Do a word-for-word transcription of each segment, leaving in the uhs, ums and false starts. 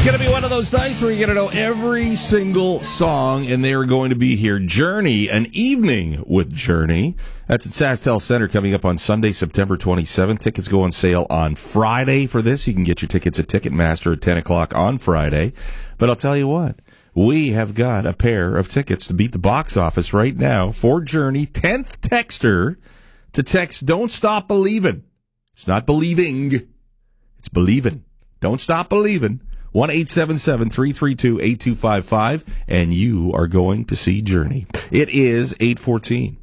It's going to be one of those nights where you're going to know every single song, and they are going to be here. Journey, An Evening with Journey. That's at SaskTel Center coming up on Sunday, September twenty-seventh. Tickets go on sale on Friday for this. You can get your tickets at Ticketmaster at ten o'clock on Friday. But I'll tell you what, we have got a pair of tickets to beat the box office right now for Journey. tenth texter to text Don't Stop Believin'. It's not believing, it's believin'. Don't stop believin'. one eight seven seven, three three two, eight two five five, and you are going to see Journey. It is eight fourteen.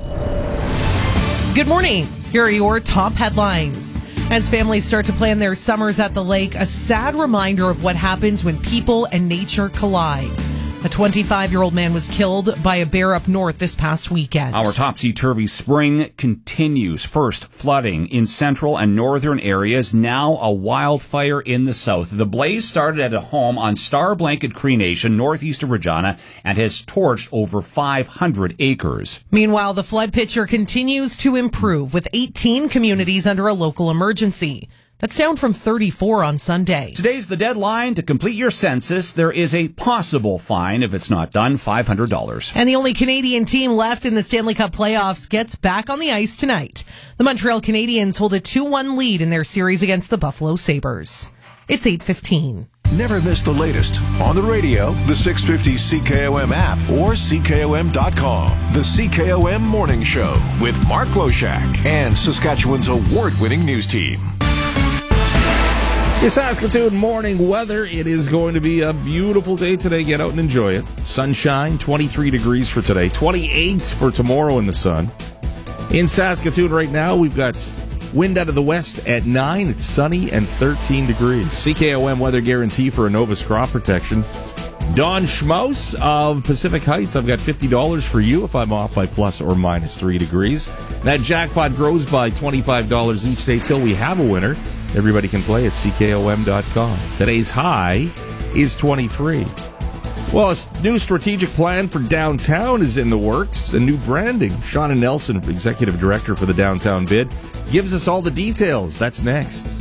Good morning. Here are your top headlines. As families start to plan their summers at the lake, a sad reminder of what happens when people and nature collide. A twenty-five-year-old man was killed by a bear up north this past weekend. Our topsy-turvy spring continues. First, flooding in central and northern areas. Now, a wildfire in the south. The blaze started at a home on Star Blanket Cree Nation, northeast of Regina, and has torched over five hundred acres. Meanwhile, the flood picture continues to improve, with eighteen communities under a local emergency. That's down from thirty-four on Sunday. Today's the deadline to complete your census. There is a possible fine if it's not done, five hundred dollars. And the only Canadian team left in the Stanley Cup playoffs gets back on the ice tonight. The Montreal Canadiens hold a two one lead in their series against the Buffalo Sabres. It's eight fifteen. Never miss the latest on the radio, the six fifty C K O M app, or C K O M dot com. The C K O M Morning Show with Mark Loshak and Saskatchewan's award-winning news team. Your Saskatoon morning weather. It is going to be a beautiful day today. Get out and enjoy it. Sunshine, twenty-three degrees for today, twenty-eight for tomorrow in the sun. In Saskatoon right now, we've got wind out of the west at nine. It's sunny and thirteen degrees. C K O M weather guarantee for Innovus crop protection. Don Schmaus of Pacific Heights, I've got fifty dollars for you if I'm off by plus or minus three degrees. That jackpot grows by twenty-five dollars each day till we have a winner. Everybody can play at C K O M dot com. Today's high is twenty-three. Well, a new strategic plan for downtown is in the works. A new branding. Shauna Nelson, Executive Director for the Downtown Bid, gives us all the details. That's next.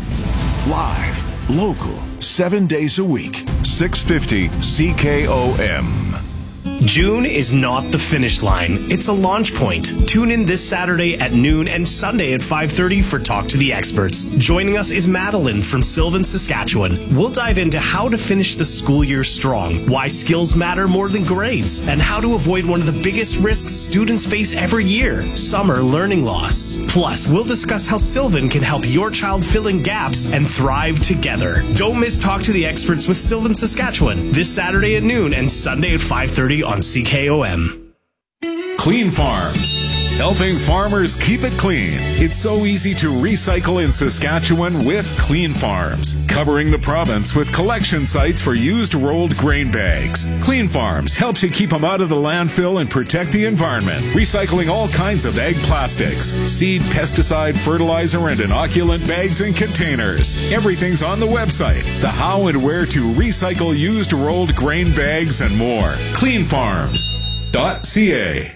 Live, local, seven days a week, six fifty C K O M. June is not the finish line. It's a launch point. Tune in this Saturday at noon and Sunday at five thirty for Talk to the Experts. Joining us is Madeline from Sylvan, Saskatchewan. We'll dive into how to finish the school year strong, why skills matter more than grades, and how to avoid one of the biggest risks students face every year, summer learning loss. Plus, we'll discuss how Sylvan can help your child fill in gaps and thrive together. Don't miss Talk to the Experts with Sylvan, Saskatchewan this Saturday at noon and Sunday at five thirty on C K O M. Clean Farms, helping farmers keep it clean. It's so easy to recycle in Saskatchewan with Clean Farms, covering the province with collection sites for used rolled grain bags. Clean Farms helps you keep them out of the landfill and protect the environment, recycling all kinds of ag plastics, seed, pesticide, fertilizer, and inoculant bags and containers. Everything's on the website, the how and where to recycle used rolled grain bags and more. clean farms dot c a.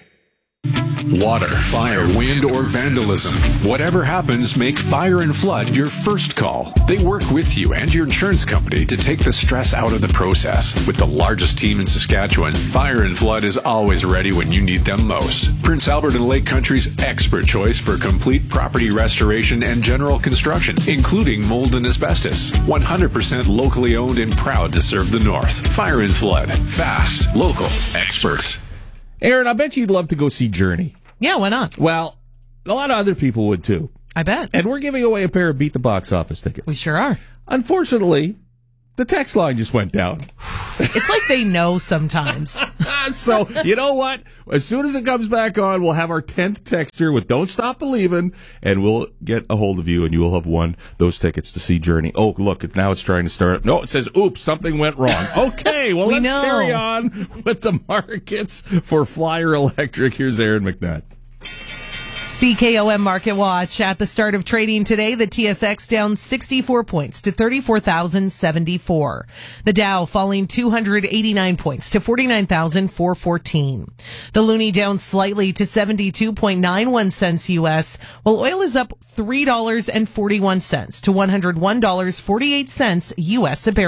Water, fire, wind, or vandalism. Whatever happens, make Fire and Flood your first call. They work with you and your insurance company to take the stress out of the process. With the largest team in Saskatchewan, Fire and Flood is always ready when you need them most. Prince Albert and Lake Country's expert choice for complete property restoration and general construction, including mold and asbestos. one hundred percent locally owned and proud to serve the North. Fire and Flood. Fast, local, experts. Aaron, I bet you'd love to go see Journey. Yeah, why not? Well, a lot of other people would too. I bet. And we're giving away a pair of Beat the Box Office tickets. We sure are. Unfortunately, the text line just went down. It's like they know sometimes. So, you know what? As soon as it comes back on, we'll have our tenth texter with Don't Stop Believin', and we'll get a hold of you, and you will have won those tickets to see Journey. Oh, look, now it's trying to start. No, it says, oops, something went wrong. Okay, well, We let's know. carry on with the markets for Flyer Electric. Here's Aaron McNutt. C K O M Market Watch. At the start of trading today, the T S X down sixty-four points to thirty-four thousand seventy-four. The Dow falling two hundred eighty-nine points to forty-nine thousand four hundred fourteen. The Loonie down slightly to seventy-two point nine one cents U S, while oil is up three dollars and forty-one cents to one hundred one dollars and forty-eight cents U S a barrel.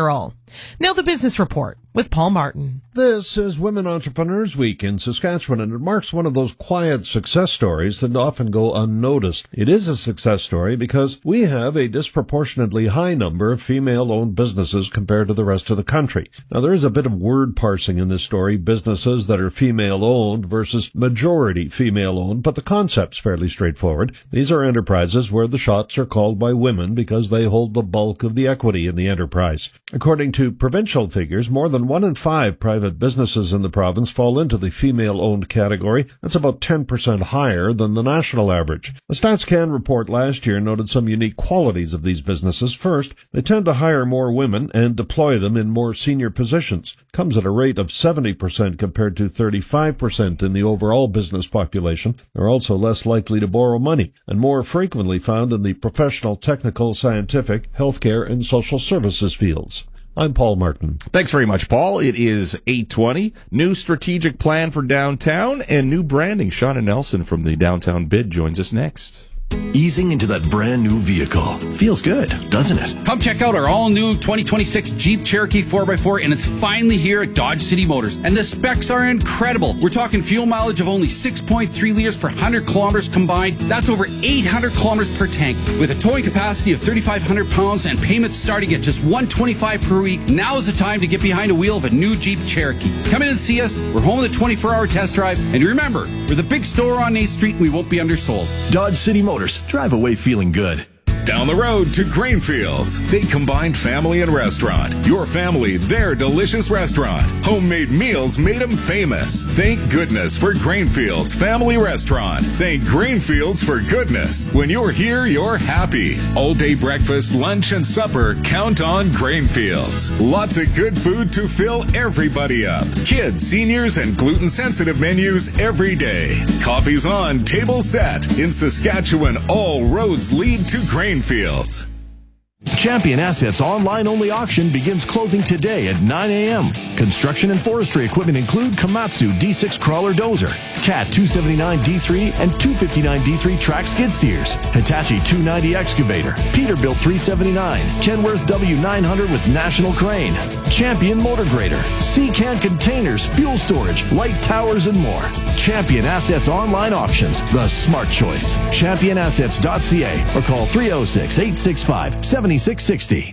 Now the business report with Paul Martin. This is Women Entrepreneurs Week in Saskatchewan, and it marks one of those quiet success stories that often go unnoticed. It is a success story because we have a disproportionately high number of female-owned businesses compared to the rest of the country. Now, there is a bit of word parsing in this story, businesses that are female-owned versus majority female-owned, but the concept's fairly straightforward. These are enterprises where the shots are called by women because they hold the bulk of the equity in the enterprise. According to provincial figures, more than one in five private businesses in the province fall into the female-owned category. That's about ten percent higher than the national average. The StatsCan report last year noted some unique qualities of these businesses. First, they tend to hire more women and deploy them in more senior positions. It comes at a rate of seventy percent compared to thirty-five percent in the overall business population. They're also less likely to borrow money and more frequently found in the professional, technical, scientific, healthcare, and social services fields. I'm Paul Martin. Thanks very much, Paul. It is eight twenty. New strategic plan for downtown and new branding. Shauna Nelson from the Downtown Bid joins us next. Easing into that brand new vehicle. Feels good, doesn't it? Come check out our all-new twenty twenty-six Jeep Cherokee four by four, and it's finally here at Dodge City Motors. And the specs are incredible. We're talking fuel mileage of only six point three liters per one hundred kilometers combined. That's over eight hundred kilometers per tank. With a towing capacity of thirty-five hundred pounds and payments starting at just one hundred twenty-five dollars per week, now is the time to get behind the wheel of a new Jeep Cherokee. Come in and see us. We're home with a twenty-four hour test drive. And remember, we're the big store on eighth street, and we won't be undersold. Dodge City Motors. Drive away feeling good. Down the road to Grainfields. They combined family and restaurant. Your family, their delicious restaurant. Homemade meals made them famous. Thank goodness for Grainfields Family Restaurant. Thank Grainfields for goodness. When you're here, you're happy. All day breakfast, lunch, and supper, count on Grainfields. Lots of good food to fill everybody up. Kids, seniors, and gluten-sensitive menus every day. Coffee's on, table set. In Saskatchewan, all roads lead to Grainfields. Fields. Champion Assets online-only auction begins closing today at nine a.m. Construction and forestry equipment include Komatsu D six crawler dozer, Cat two seventy-nine D three and two fifty-nine D three track skid steers, Hitachi two ninety excavator, Peterbilt three seventy-nine, Kenworth W nine hundred with National Crane, Champion motor grader, C-Can containers, fuel storage, light towers, and more. Champion Assets online auctions, the smart choice. champion assets dot c a or call three oh six, eight six five, seven six six zero.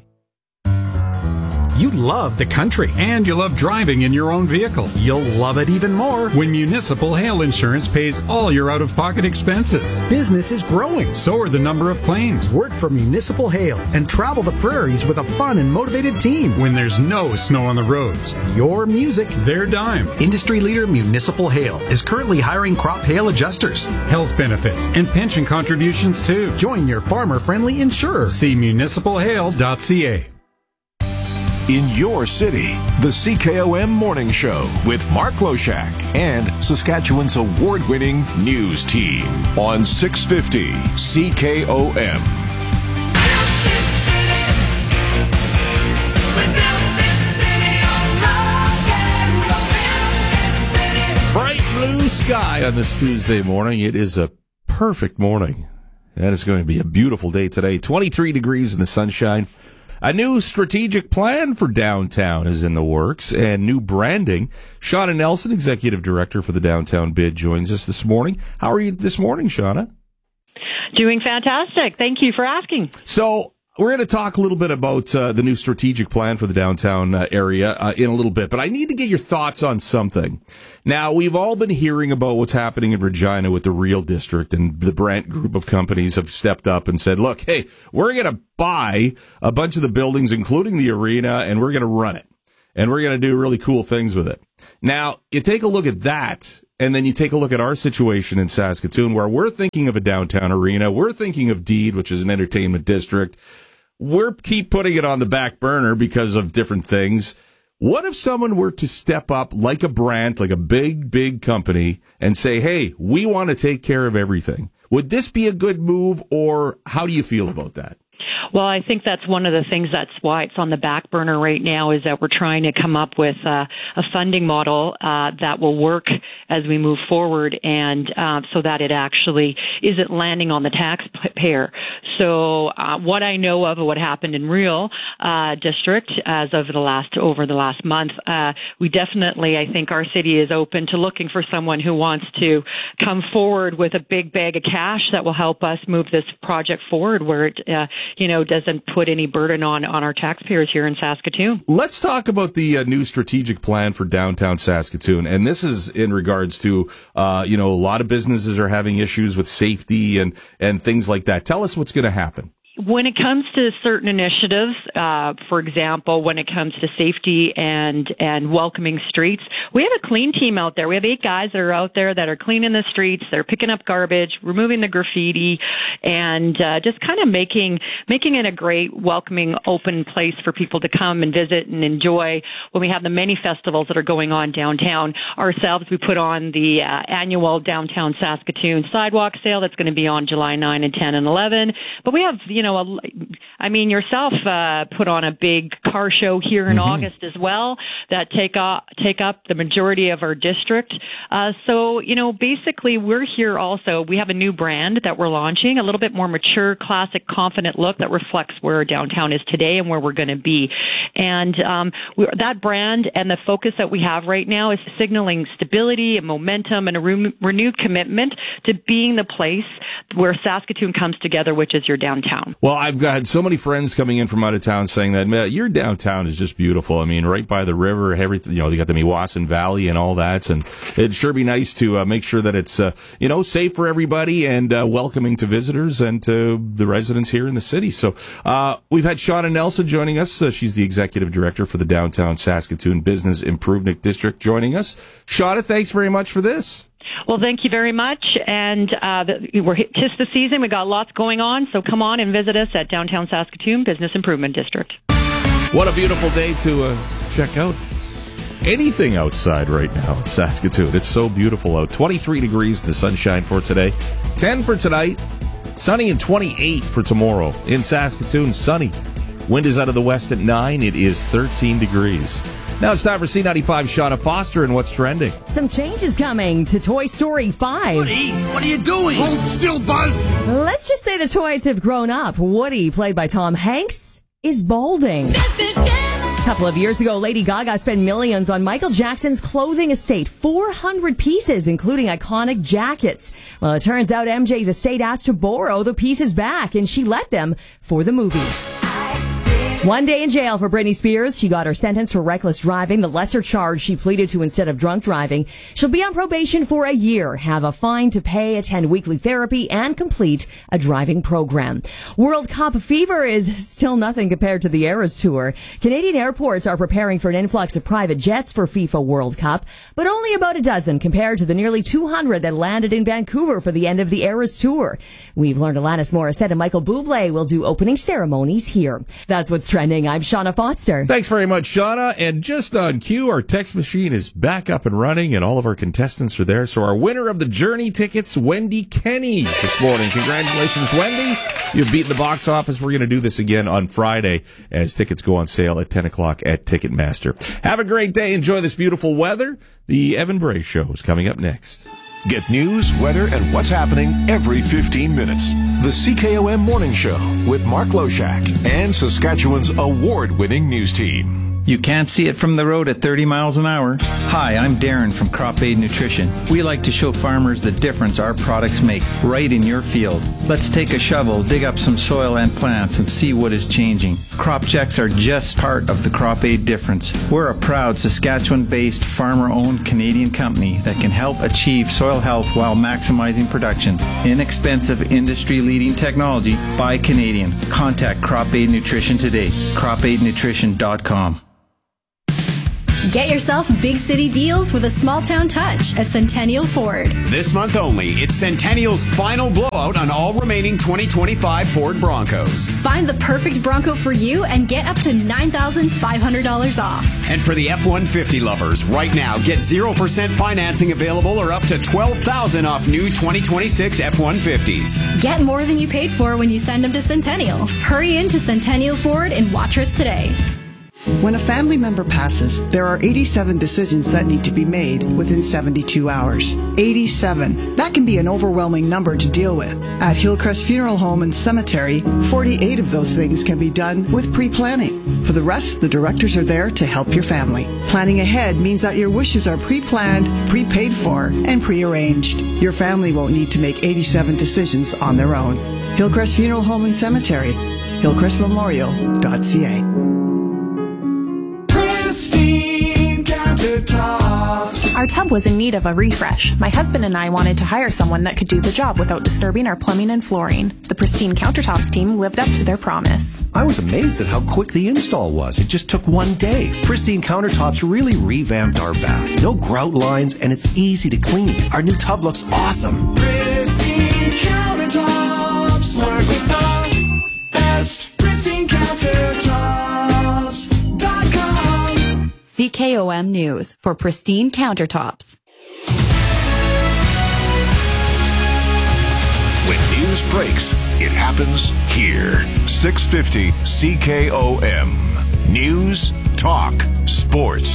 You love the country and you love driving in your own vehicle. You'll love it even more when Municipal Hail Insurance pays all your out-of-pocket expenses. Business is growing, so are the number of claims. Work for Municipal Hail and travel the prairies with a fun and motivated team when there's no snow on the roads. Your music, their dime. Industry leader Municipal Hail is currently hiring crop hail adjusters, health benefits, and pension contributions too. Join your farmer-friendly insurer. See municipal hail dot c a. In your city, the C K O M Morning Show with Mark Loshak and Saskatchewan's award-winning news team on six fifty C K O M. Bright blue sky on this Tuesday morning. It is a perfect morning. And it's going to be a beautiful day today. twenty-three degrees in the sunshine. A new strategic plan for downtown is in the works, and new branding. Shauna Nelson, Executive Director for the Downtown Bid, joins us this morning. How are you this morning, Shauna? Doing fantastic. Thank you for asking. So we're going to talk a little bit about uh, the new strategic plan for the downtown uh, area uh, in a little bit, but I need to get your thoughts on something. Now, we've all been hearing about what's happening in Regina with the Real District, and the Brandt group of companies have stepped up and said, look, hey, we're going to buy a bunch of the buildings, including the arena, and we're going to run it. And we're going to do really cool things with it. Now, you take a look at that, and then you take a look at our situation in Saskatoon, where we're thinking of a downtown arena. We're thinking of Deed, which is an entertainment district. We're keep putting it on the back burner because of different things. What if someone were to step up like a Brandt, like a big, big company, and say, hey, we want to take care of everything? Would this be a good move, or how do you feel about that? Well, I think that's one of the things that's why it's on the back burner right now is that we're trying to come up with uh, a funding model uh, that will work as we move forward and uh, so that it actually isn't landing on the taxpayer. So uh, what I know of what happened in Real uh, District as of the last over the last month, uh, we definitely, I think our city is open to looking for someone who wants to come forward with a big bag of cash that will help us move this project forward where it, uh, you know, doesn't put any burden on, on our taxpayers here in Saskatoon. Let's talk about the uh, new strategic plan for downtown Saskatoon. And this is in regards to, uh, you know, a lot of businesses are having issues with safety and, and things like that. Tell us what's going to happen. When it comes to certain initiatives, uh, for example, when it comes to safety and, and welcoming streets, we have a clean team out there. We have eight guys that are out there that are cleaning the streets. They're picking up garbage, removing the graffiti, and uh, just kind of making making it a great, welcoming, open place for people to come and visit and enjoy. When we have the many festivals that are going on downtown, ourselves, we put on the uh, annual Downtown Saskatoon Sidewalk Sale that's going to be on July ninth and tenth and eleventh. But we have, you know, a, I mean, yourself uh, put on a big car show here in mm-hmm. August as well that take up, take up the majority of our district. Uh, so, you know, basically we're here also. We have a new brand that we're launching, a little bit more mature, classic, confident look that reflects where downtown is today and where we're going to be. And um, we, that brand and the focus that we have right now is signaling stability and momentum and a re- renewed commitment to being the place where Saskatoon comes together, which is your downtown. Well, I've had so many friends coming in from out of town saying that, man, your downtown is just beautiful. I mean, right by the river, everything, you know, you got the Meewasin Valley and all that. And it'd sure be nice to uh, make sure that it's, uh, you know, safe for everybody and uh, welcoming to visitors and to the residents here in the city. So uh, we've had Shauna Nelson joining us. Uh, she's the executive director for the Downtown Saskatoon Business Improvement District joining us. Shauna, thanks very much for this. Well, thank you very much. And uh, the, we're tis the season. We got lots going on. So come on and visit us at Downtown Saskatoon Business Improvement District. What a beautiful day to uh, check out anything outside right now in Saskatoon. It's so beautiful out. twenty-three degrees, the sunshine for today. ten for tonight. Sunny and twenty-eight for tomorrow. In Saskatoon, sunny. Wind is out of the west at nine. It is thirteen degrees. Now it's time for C ninety-five Shauna Foster and what's trending. Some changes coming to Toy Story five. Woody, what are you doing? Hold still, Buzz. Let's just say the toys have grown up. Woody, played by Tom Hanks, is balding. A couple of years ago, Lady Gaga spent millions on Michael Jackson's clothing estate, four hundred pieces, including iconic jackets. Well, it turns out M J's estate asked to borrow the pieces back, and she let them for the movies. One day in jail for Britney Spears. She got her sentence for reckless driving, the lesser charge she pleaded to instead of drunk driving. She'll be on probation for a year, have a fine to pay, attend weekly therapy, and complete a driving program. World Cup fever is still nothing compared to the Eras Tour. Canadian airports are preparing for an influx of private jets for FIFA World Cup, but only about a dozen compared to the nearly two hundred that landed in Vancouver for the end of the Eras Tour. We've learned Alanis Morissette and Michael Bublé will do opening ceremonies here. That's what's trending. I'm Shauna Foster. Thanks very much, Shauna. And just on cue, our text machine is back up and running, and all of our contestants are there. So our winner of the Journey tickets, Wendy Kenny, this morning. Congratulations, Wendy. You've beaten the box office. We're going to do this again on Friday as tickets go on sale at ten o'clock at Ticketmaster. Have a great day. Enjoy this beautiful weather. The Evan Bray Show is coming up next. Get news, weather, and what's happening every fifteen minutes. The C K O M Morning Show with Mark Loshak and Saskatchewan's award-winning news team. You can't see it from the road at thirty miles an hour. Hi, I'm Darren from Crop Aid Nutrition. We like to show farmers the difference our products make right in your field. Let's take a shovel, dig up some soil and plants, and see what is changing. Crop checks are just part of the Crop Aid difference. We're a proud Saskatchewan-based, farmer-owned Canadian company that can help achieve soil health while maximizing production. Inexpensive, industry-leading technology by Canadian. Contact Crop Aid Nutrition today. crop aid nutrition dot com. Get yourself big city deals with a small town touch at Centennial Ford. This month only, it's Centennial's final blowout on all remaining twenty twenty-five Ford Broncos. Find the perfect Bronco for you and get up to nine thousand five hundred dollars off. And for the F one fifty lovers, right now, get zero percent financing available or up to twelve thousand dollars off new twenty twenty-six F one fifties. Get more than you paid for when you send them to Centennial. Hurry into Centennial Ford in Watrous today. When a family member passes, there are eighty-seven decisions that need to be made within seventy-two hours. eighty-seven. That can be an overwhelming number to deal with. At Hillcrest Funeral Home and Cemetery, forty-eight of those things can be done with pre-planning. For the rest, the directors are there to help your family. Planning ahead means that your wishes are pre-planned, pre-paid for, and pre-arranged. Your family won't need to make eighty-seven decisions on their own. Hillcrest Funeral Home and Cemetery, hillcrest memorial dot c a. Our tub was in need of a refresh. My husband and I wanted to hire someone that could do the job without disturbing our plumbing and flooring. The Pristine Countertops team lived up to their promise. I was amazed at how quick the install was. It just took one day. Pristine Countertops really revamped our bath. No grout lines, and it's easy to clean. Our new tub looks awesome. Pristine Countertops. Work with the best. Pristine Countertops dot com. C K O M News for Pristine Countertops. When news breaks, it happens here. six fifty C K O M. News, talk, sports.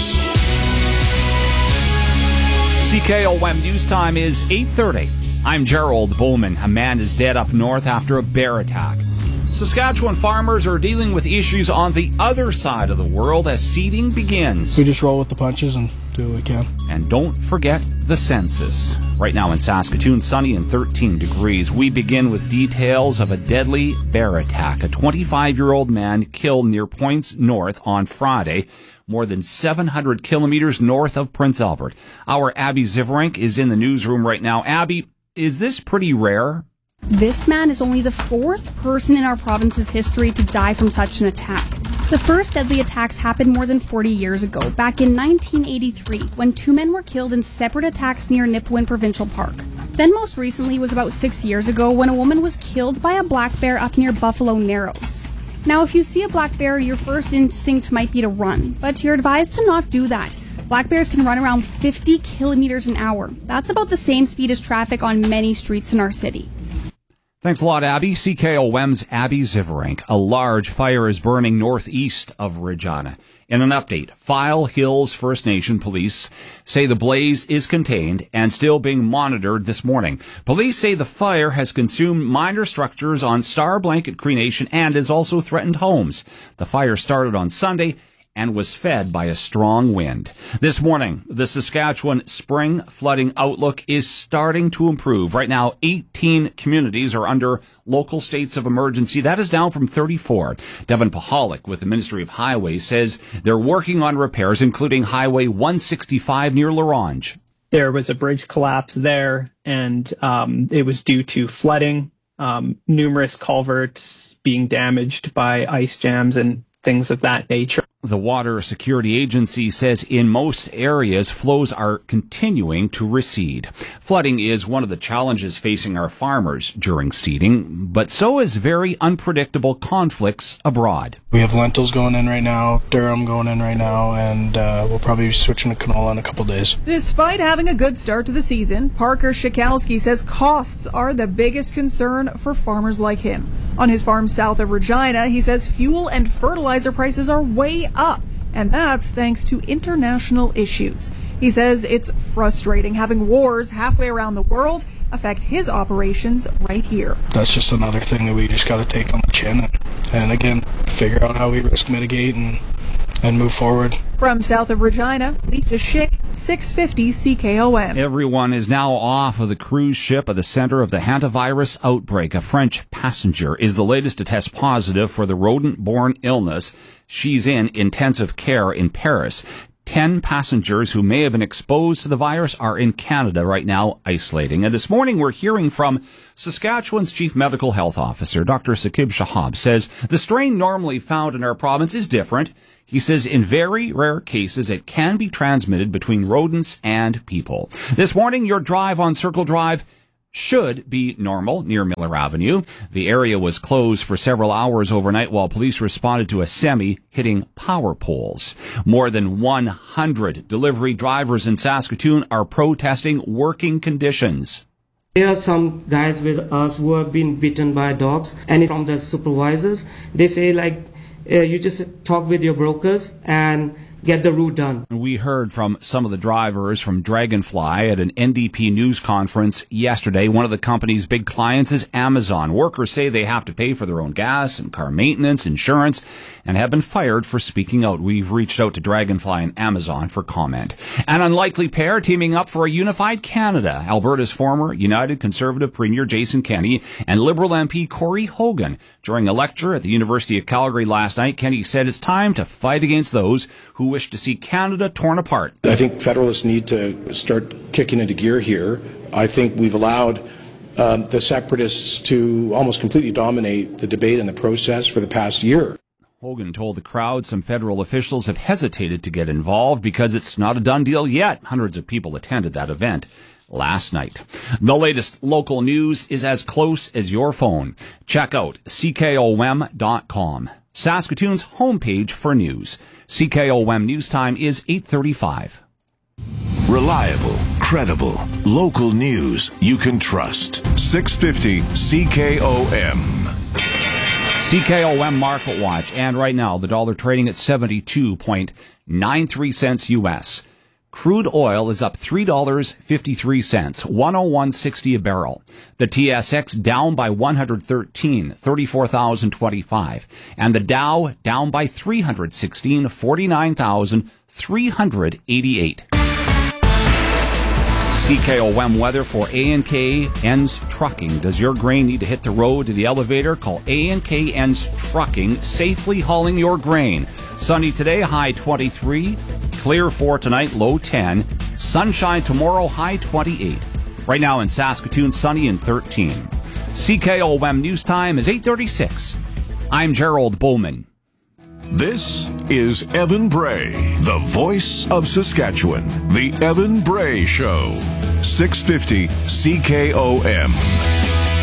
C K O M News Time is eight thirty. I'm Gerald Bowman. A man is dead up north after a bear attack. Saskatchewan farmers are dealing with issues on the other side of the world as seeding begins. We just roll with the punches and do what we can. And don't forget the census. Right now in Saskatoon, sunny and thirteen degrees. We begin with details of a deadly bear attack. A twenty-five-year-old man killed near Points North on Friday, more than seven hundred kilometers north of Prince Albert. Our Abby Zivarenk is in the newsroom right now. Abby, is this pretty rare? This man is only the fourth person in our province's history to die from such an attack. The first deadly attacks happened more than forty years ago, back in nineteen eighty-three, when two men were killed in separate attacks near Nipawin Provincial Park. Then most recently was about six years ago when a woman was killed by a black bear up near Buffalo Narrows. Now, if you see a black bear, your first instinct might be to run, but you're advised to not do that. Black bears can run around fifty kilometers an hour. That's about the same speed as traffic on many streets in our city. Thanks a lot, Abby. C K O M's Abby Zivarenk. A large fire is burning northeast of Regina. In an update, File Hills First Nation police say the blaze is contained and still being monitored this morning. Police say the fire has consumed minor structures on Star Blanket Cree Nation and has also threatened homes. The fire started on Sunday and was fed by a strong wind. This morning, the Saskatchewan spring flooding outlook is starting to improve. Right now, eighteen communities are under local states of emergency. That is down from thirty-four. Devin Pahalik with the Ministry of Highways says they're working on repairs, including Highway one sixty-five near LaRange. There was a bridge collapse there, and um, it was due to flooding, um, numerous culverts being damaged by ice jams and things of that nature. The Water Security Agency says in most areas, flows are continuing to recede. Flooding is one of the challenges facing our farmers during seeding, but so is very unpredictable conflicts abroad. We have lentils going in right now, durum going in right now, and uh, we'll probably be switching to canola in a couple days. Despite having a good start to the season, Parker Shikalski says costs are the biggest concern for farmers like him. On his farm south of Regina, he says fuel and fertilizer prices are way up, and that's thanks to international issues. He says it's frustrating having wars halfway around the world affect his operations right here. That's just another thing that we just got to take on the chin and, and again, figure out how we risk mitigate and and move forward. From south of Regina, Lisa Schick, six fifty C K O M. Everyone is now off of the cruise ship at the center of the hantavirus outbreak. A French passenger is the latest to test positive for the rodent-borne illness. She's in intensive care in Paris. Ten passengers who may have been exposed to the virus are in Canada right now isolating. And this morning we're hearing from Saskatchewan's Chief Medical Health Officer, Doctor Saqib Shahab, says the strain normally found in our province is different. He says in very rare cases, it can be transmitted between rodents and people. This morning, your drive on Circle Drive should be normal near Miller Avenue. The area was closed for several hours overnight while police responded to a semi hitting power poles. More than one hundred delivery drivers in Saskatoon are protesting working conditions. There are some guys with us who have been bitten by dogs, and from the supervisors, they say like, uh, you just talk with your brokers and get the route done. We heard from some of the drivers from Dragonfly at an N D P news conference yesterday. One of the company's big clients is Amazon. Workers say they have to pay for their own gas and car maintenance, insurance, and have been fired for speaking out. We've reached out to Dragonfly and Amazon for comment. An unlikely pair teaming up for a unified Canada. Alberta's former United Conservative Premier Jason Kenney and Liberal M P Corey Hogan. During a lecture at the University of Calgary last night, Kenney said it's time to fight against those who wish to see Canada torn apart. I think Federalists need to start kicking into gear here. I think we've allowed um, the separatists to almost completely dominate the debate and the process for the past year. Hogan told the crowd some federal officials have hesitated to get involved because it's not a done deal yet. Hundreds of people attended that event last night. The latest local news is as close as your phone. Check out C K O M dot com, Saskatoon's homepage for news. C K O M News Time is eight thirty-five. Reliable, credible, local news you can trust. six fifty C K O M. C K O M Market Watch. And right now, the dollar trading at seventy-two point nine three cents U S. Crude oil is up three dollars and fifty-three cents, one oh one sixty a barrel. The T S X down by one hundred thirteen, thirty-four thousand twenty-five. And the Dow down by three hundred sixteen, forty-nine thousand three hundred eighty-eight. C K O M weather for A and K Ends Trucking. Does your grain need to hit the road to the elevator? Call A and K Ends Trucking, safely hauling your grain. Sunny today, high twenty-three. Clear for tonight, low ten. Sunshine tomorrow, high twenty-eight. Right now in Saskatoon, sunny and thirteen. C K O M News Time is eight thirty-six. I'm Gerald Bowman. This is Evan Bray, the voice of Saskatchewan. The Evan Bray Show. six fifty C K O M.